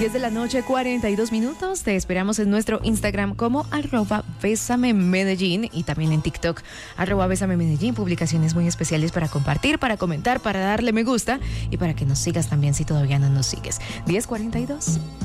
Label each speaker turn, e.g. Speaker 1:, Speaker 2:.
Speaker 1: 10 de la noche, 42 minutos. Te esperamos en nuestro Instagram como @BésameMedellín y también en TikTok @BésameMedellín. Publicaciones muy especiales para compartir, para comentar, para darle me gusta y para que nos sigas también si todavía no nos sigues. 10:42.